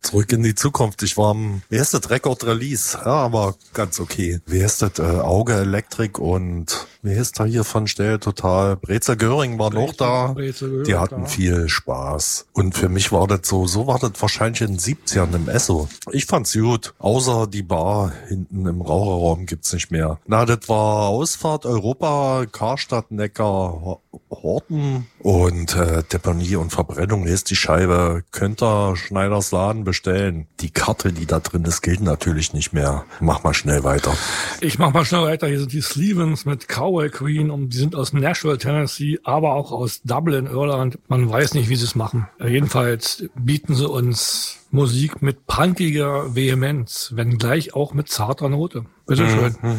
Zurück in die Zukunft. Ich war am, wie heißt das, Record Release? Ja, aber ganz okay. Wie heißt das, Auge Elektrik und wie heißt da hier von Stell total? Brezer Göring war noch da. Die hatten viel Spaß. Und für mich war das so war das wahrscheinlich in den 70ern im Esso. Ich fand's gut. Außer die Bar hinten im Raucherraum gibt's nicht mehr. Na, das war Ausfahrt Europa, Karstadt, Neckar, Horten und Deponie und Verbrennung ist die Scheibe. Könnt ihr Schneiders Laden bestellen. Die Karte, die da drin ist, gilt natürlich nicht mehr. Mach mal schnell weiter. Ich mach mal schnell weiter. Hier sind die Slevens mit Cowboy Queen und die sind aus Nashville, Tennessee, aber auch aus Dublin, Irland. Man weiß nicht, wie sie es machen. Jedenfalls bieten sie uns Musik mit punkiger Vehemenz, wenngleich auch mit zarter Note. Bitteschön.